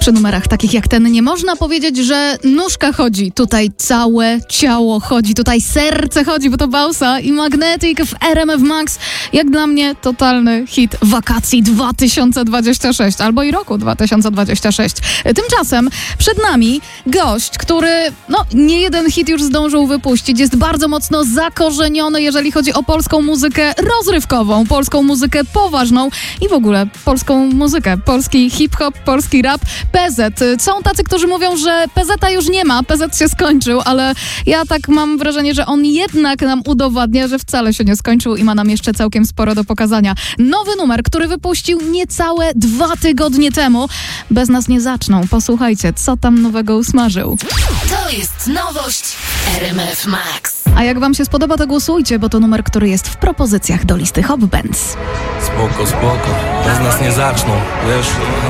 Przy numerach takich jak ten nie można powiedzieć, że nóżka chodzi. Tutaj całe ciało chodzi, tutaj serce chodzi, bo to Bausa i Magnetic w RMF Max. Jak dla mnie totalny hit wakacji 2026 albo i roku 2026. Tymczasem przed nami gość, który nie jeden hit już zdążył wypuścić. Jest bardzo mocno zakorzeniony, jeżeli chodzi o polską muzykę rozrywkową, polską muzykę poważną i w ogóle polską muzykę. Polski hip-hop, polski rap. PZ. Są tacy, którzy mówią, że PZ-a już nie ma, PZ się skończył, ale ja tak mam wrażenie, że on jednak nam udowadnia, że wcale się nie skończył i ma nam jeszcze całkiem sporo do pokazania. Nowy numer, który wypuścił niecałe 2 tygodnie temu. Bez nas nie zaczną. Posłuchajcie, co tam nowego usmażył. To jest nowość RMF Max. A jak wam się spodoba, to głosujcie, bo to numer, który jest w propozycjach do listy Hot Bands. Spoko, bez nas nie zaczną, wiesz?